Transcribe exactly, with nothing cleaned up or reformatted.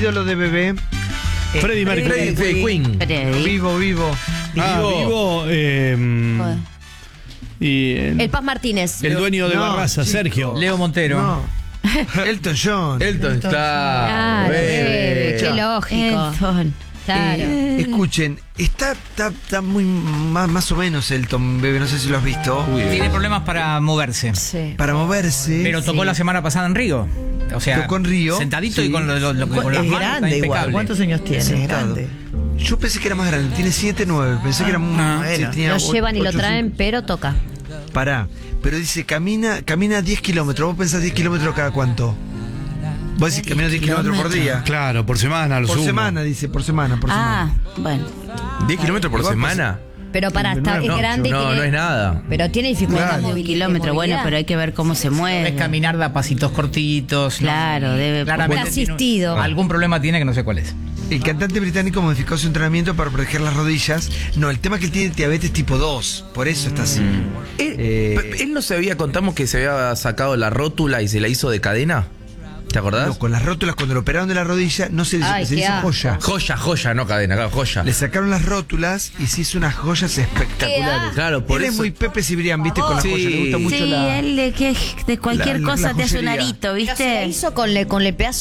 ídolo de bebé? Eh, Freddie Mercury. Freddie Queen. Freddy. Vivo, vivo. Ah, Vivo. vivo. eh, Joder. y eh, El Paz Martínez. el dueño de No, Barraza, chico. Sergio. Leo Montero. No. Elton John. Elton, claro. Claro, bebé. qué lógico. Elton. Claro. Eh, escuchen, está, está, está muy más, más o menos Elton, bebé, no sé si lo has visto. Uy, Tiene problemas para moverse. Sí. Para moverse. Pero tocó Sí. la semana pasada en Río. O sea, Tocó en Río. sentadito Sí. y con, lo, lo- lo- con las Es manos. grande está igual. impecable. ¿Cuántos años tiene? Es Sentado. grande. Yo pensé que era más grande, tiene siete, nueve. Pensé que era muy. Ah, sí, bueno. tenía Lo ocho, llevan y lo ocho, traen, cinco. pero toca. Pará. Pero dice, camina, camina diez kilómetros. ¿Vos pensás diez kilómetros cada cuánto? Vos decís camina diez kilómetros por día. Claro, por semana, lo Por sumo. semana, dice, por semana, por Ah, semana. bueno. ¿diez kilómetros por Igual, semana? Pero para estar, es No, grande y no, tiene- no es nada. Pero tiene dificultad Claro. de Un kilómetro, bueno, pero hay que ver cómo se mueve. Es caminar da pasitos cortitos. ¿no? Claro, debe- Claramente Un tiene asistido. Algún problema tiene que no sé cuál es. El cantante británico modificó su entrenamiento para proteger las rodillas. No, el tema es que él tiene diabetes tipo dos. Por eso está así. Él, Eh, pe- él no se había, contamos que se había sacado la rótula y se la hizo de cadena. ¿Te acordás? No, con las rótulas, cuando lo operaron de la rodilla, no se le hizo, Ay, se le qué hizo asco. joya. Joya, joya, no cadena, claro, joya. Le sacaron las rótulas y se hizo unas joyas espectaculares. Claro, por Él eso. es muy Pepe Cibrián, ¿viste? Con las Sí. joyas. Le gusta mucho Sí, la. él de, que, de cualquier la- la cosa te hace un joyería. arito, Pero se la ¿viste? hizo con, le, con el pedazo